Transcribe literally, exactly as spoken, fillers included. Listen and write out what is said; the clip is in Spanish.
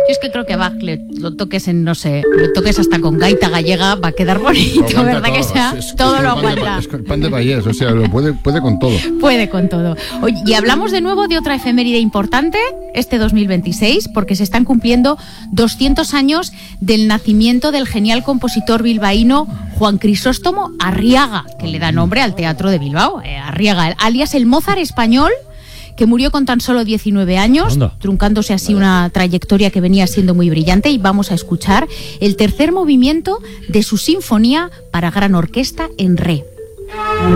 es que creo que Bach le, lo toques en, no sé, lo toques hasta con gaita gallega, va a quedar bonito, Aguanta ¿verdad? todo, Que sea, es- es- todo es lo el pan de- aguanta. Es el pan de Vallés, o sea, lo puede, puede con todo. Puede con todo. Oye, y hablamos de nuevo de otra efeméride importante este dos mil veintiséis, porque se están cumpliendo doscientos años del nacimiento del genial compositor bilbaíno Juan Crisóstomo Arriaga, que le da nombre al Teatro de Bilbao. Eh, Arriaga, alias el Mozart español, que murió con tan solo diecinueve años, Anda. truncándose así una trayectoria que venía siendo muy brillante. Y vamos a escuchar el tercer movimiento de su sinfonía para gran orquesta en re.